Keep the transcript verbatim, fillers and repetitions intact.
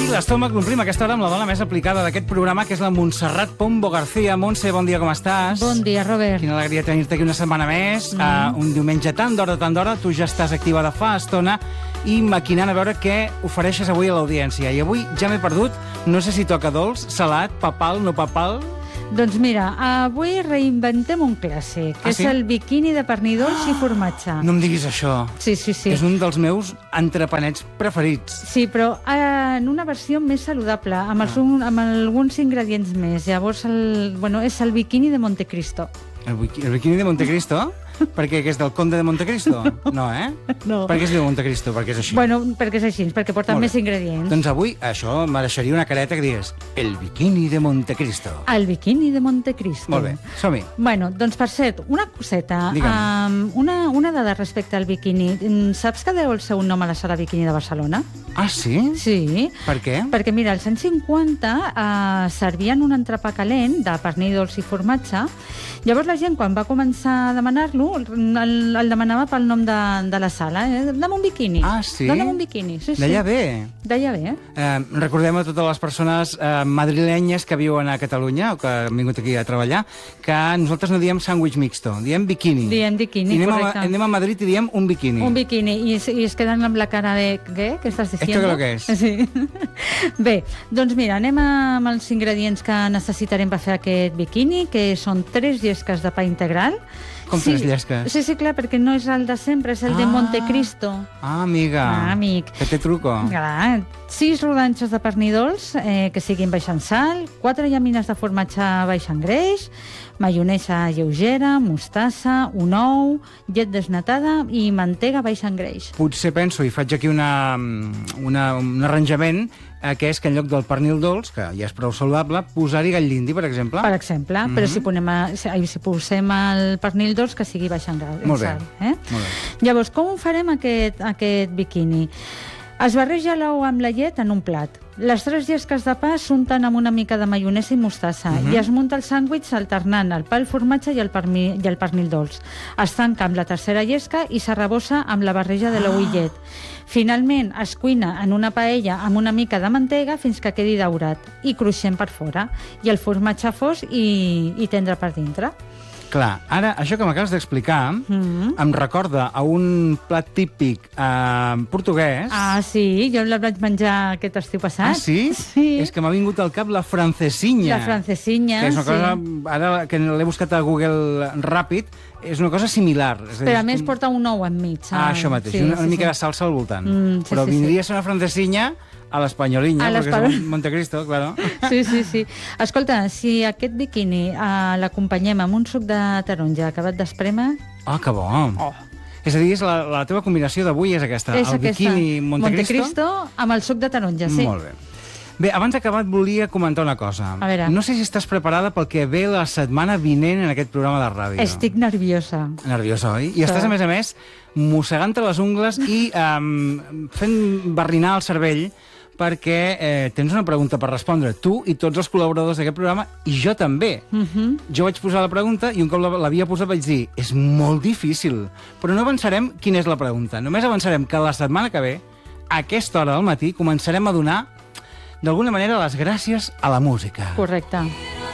I l'estómac l'omplim aquesta hora amb la dona més aplicada d'aquest programa, que és la Montserrat Pombo García. Montse, bon dia, com estàs? Bon dia, Robert. Quina alegria tenir-te aquí una setmana més. Mm. Uh, un diumenge tant d'hora, tant d'hora. Tu ja estàs activada fa estona i maquinant a veure què ofereixes avui a l'audiència. I avui ja m'he perdut. No sé si toca dolç, salat, papal, no papal... Doncs mira, avui reinventem un clàssic, que ah, sí? és el biquini de pernil dolç i formatge. No em diguis això. Sí, sí, sí. És un dels meus entrepanets preferits. Sí, però eh, en una versió més saludable, amb, els, un, amb alguns ingredients més. Llavors, el, bueno, és el biquini de Montecristo. El, el biquini de Montecristo? Perquè que és del conde de Montecristo? No, eh? No. Per què es diu Montecristo? Perquè és així. Bueno, perquè és així, perquè porta més ingredients. Doncs avui això mereixeria una careta que digués el biquini de Montecristo. El biquini de Montecristo. Molt bé, som-hi. Bueno, doncs per cert, una coseta. Um, una, una dada respecte al biquini. Saps que deu el seu nom a la sala Biquini de Barcelona? Ah, sí? Sí. Per què? Perquè, mira, als anys cinquanta eh, servien un entrepà calent de pernil dolç i formatge. Llavors la gent, quan va començar a demanar-lo, el, el demanava pel nom de, de la sala. Eh? Dame un biquini. Ah, sí? Dóna'm un biquini. Sí, sí. D'allà ve? D'allà ve, eh? eh? Recordem a totes les persones eh, madrilenyes que viuen a Catalunya o que han vingut aquí a treballar que nosaltres no diem sàndwich mixto, diem biquini. Diem biquini, I anem correcte. A, anem a Madrid i diem un biquini. Un biquini. I, I es queden amb la cara de... Què? Què estàs diciendo? Esto creo que es. Sí. Bé, doncs mira, anem amb els ingredients que necessitarem per fer aquest biquini, que són tres llesques de pa integral. Com sí, tres llesques? Sí, sí, clar, perquè no és el de sempre, és el ah. de Montecristo. Ah, amiga. Ah, amic. Que té truco. Clar, sis rodanxes de pernil dolç, eh, que siguin baix en sal, quatre llamines de formatge baix en greix, maionesa lleugera, mostassa, un ou, llet desnatada i mantega baix en greix. Potser penso, i faig aquí una, una, un arranjament, eh, que és que en lloc del pernil dolç, que ja és prou saludable, posar-hi gall d'indi, per exemple. Per exemple, mm -hmm. però si, ponem a, si posem el pernil dolç, que sigui baix en grau. Molt bé. Sal, eh? Molt bé. Llavors, com ho farem aquest, aquest biquini? Es barreja l'ou amb la llet en un plat. Les tres llesques de pa s'unten amb una mica de maionesa i mostassa uh -huh. i es munta el sàndwich alternant el pa, el formatge i el, permi, i el pernil dolç. Es tanca amb la tercera llesca i s'arrebossa amb la barreja de l'ou i llet. Finalment, es cuina en una paella amb una mica de mantega fins que quedi daurat i cruixent per fora. I el formatge fos i, i tendre per dintre. Clar, ara, això que m'acabes d'explicar mm -hmm. em recorda a un plat típic eh, portuguès. Ah, sí, jo la vaig menjar aquest estiu passat. Ah, sí? Sí. És que m'ha vingut al cap la francesinya. La francesinya, que és una sí. cosa, ara que l'he buscat a Google ràpid, és una cosa similar. És Però a és més com... porta un ou enmig. Ah, això mateix, sí, una, una sí, mica sí. de salsa al voltant. Mm, sí, Però sí, vindria sí. a ser una francesinya a l'espanyolinya, perquè és Montecristo, claro. Sí, sí, sí. Escolta, si aquest biquini uh, l'acompanyem amb un suc de taronja acabat d'esprémer... Ah, que bo! Oh. És a dir, és la, la teva combinació d'avui és aquesta, és el aquesta. biquini Montecristo. Montecristo amb el suc de taronja, sí. Molt bé. Bé, abans d'acabar et volia comentar una cosa. A veure. No sé si estàs preparada pel que ve la setmana vinent en aquest programa de ràdio. Estic nerviosa. Nerviosa, oi? I estàs, a més a més, mossegant-te les ungles i um, fent barrinar el cervell perquè eh, tens una pregunta per respondre. Tu i tots els col·laboradors d'aquest programa, i jo també. Uh -huh. Jo vaig posar la pregunta i un cop l'havia posat vaig dir és molt difícil, però no avançarem quina és la pregunta. Només avançarem que la setmana que ve, a aquesta hora del matí, començarem a donar d'alguna manera les gràcies a la música. Correcte.